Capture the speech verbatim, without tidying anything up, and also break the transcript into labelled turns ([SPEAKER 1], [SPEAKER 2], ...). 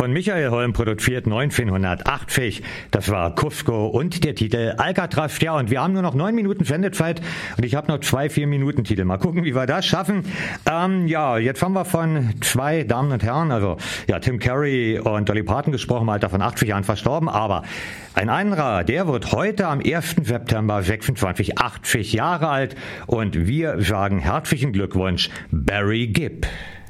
[SPEAKER 1] von Michael Holm produziert neunzehnhundertachtzig. Das war Kufsko und der Titel Alcatraz. Ja, und wir haben nur noch neun Minuten Sendezeit und ich habe noch zwei vier-Minuten-Titel. Mal gucken, wie wir das schaffen. Ähm, ja, jetzt haben wir von zwei Damen und Herren, also ja, Tim Curry und Dolly Parton gesprochen, im Alter von achtzig Jahren verstorben, aber ein anderer, der wird heute am ersten September sechsundzwanzig, achtzig Jahre alt und wir sagen herzlichen Glückwunsch, Barry Gibb.